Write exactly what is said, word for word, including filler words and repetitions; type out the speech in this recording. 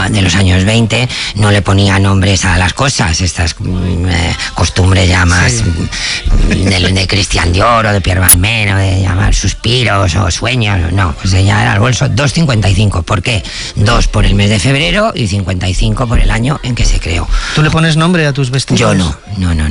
de los años veinte, no le ponía nombres a las cosas, estas eh, costumbres ya más sí. de, de Christian Dior o de Pierre Balmain, o de llamar suspiros o sueños, no, pues ella era el bolso dos cincuenta y cinco. ¿Por qué? dos por el mes de febrero y cincuenta y cinco por el año en que se creó. ¿Tú le pones nombre a tus vestidos? Yo no, no, no.